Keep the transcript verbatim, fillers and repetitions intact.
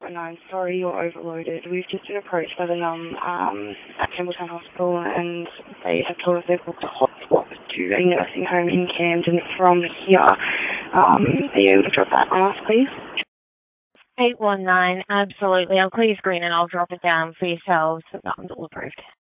nine, sorry, you're overloaded. We've just been approached by the Num um, at Campbelltown Hospital, and they have told us they've booked a hotspot to a nursing home in Camden from here. Um, are you able to drop that on us, please? eight one nine, absolutely. I'll clear your screen and I'll drop it down for yourselves. That's all approved.